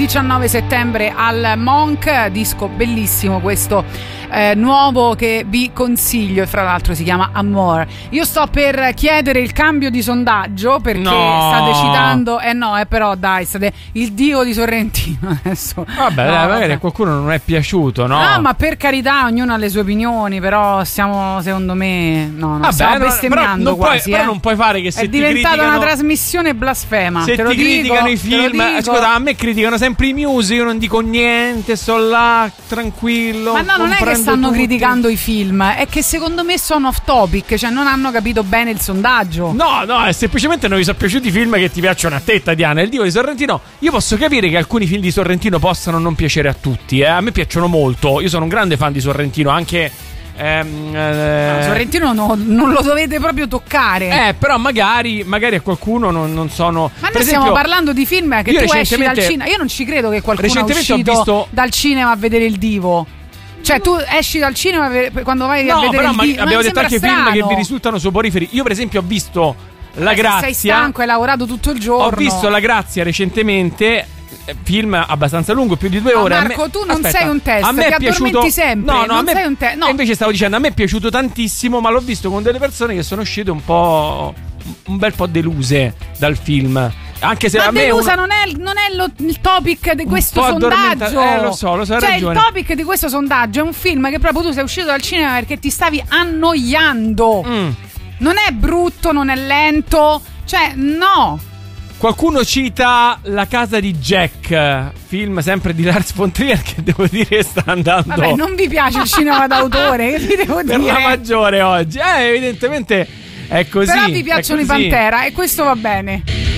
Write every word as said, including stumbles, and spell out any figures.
diciannove settembre al Monk, disco bellissimo questo eh, nuovo che vi consiglio, e fra l'altro si chiama Amor. Io sto per chiedere il cambio di sondaggio perché no. state citando, eh no, eh però dai, state il dio di Sorrentino adesso. Vabbè, no, dai, magari vabbè. a qualcuno non è piaciuto, no? Ah, ma per carità, ognuno ha le sue opinioni, però stiamo, secondo me, no, no, Vabbè, stiamo però, bestemmiando però non quasi, puoi, eh. però non puoi fare che se è ti diventata criticano, una trasmissione blasfema. se te lo ti dico, criticano i te lo film, dico. ascolta, a me criticano sempre i music, io non dico niente, sto là tranquillo. Ma no, non è che stanno tutti. criticando i film, è che secondo me sono off topic, cioè non hanno capito bene il sondaggio. No, no, è semplicemente non vi sono piaciuti i film che ti piacciono a te, Tatiana. Il Dio di Sorrentino, io posso capire che alcuni film di Sorrentino possano non piacere a tutti, eh. A me piacciono molto, io sono un grande fan di Sorrentino, anche ehm, eh, no, Sorrentino no, non lo dovete proprio toccare. Eh, però magari, magari a qualcuno non, non sono. Ma per noi stiamo esempio, parlando di film che io tu esci dal recentemente- cinema. Io non ci credo che qualcuno è recentemente ho uscito visto- dal cinema a vedere il divo. Cioè tu esci dal cinema per- quando vai a No, vedere però il ma- divo. abbiamo Ma mi detto anche sembra film che strano. vi risultano soporiferi. Io, per esempio, ho visto La Eh, se Grazia. sei stanco, hai lavorato tutto il giorno. Ho visto La Grazia recentemente. eh, Film abbastanza lungo, più di due No, ore. A Marco, me- tu non Aspetta, sei un test, a me ti è piaciuto addormenti sempre, No, no, non a me... sei un te- no. E invece stavo dicendo, a me è piaciuto tantissimo, ma l'ho visto con delle persone che sono uscite un po'. Un bel po' deluse dal film. Anche se Ma a me delusa uno... non è, non è lo- il topic di questo po' addormenta- sondaggio. eh, lo so, lo so, hai Cioè ragione. il topic di questo sondaggio è un film che proprio tu sei uscito dal cinema perché ti stavi annoiando. Mm. Non è brutto, non è lento. Cioè, no. Qualcuno cita La casa di Jack, film sempre di Lars von Trier, che devo dire sta andando Vabbè, non vi piace il cinema d'autore, che vi devo per dire? la maggiore oggi. Eh, evidentemente è così. Però vi è piacciono i così. Pantera e questo va bene.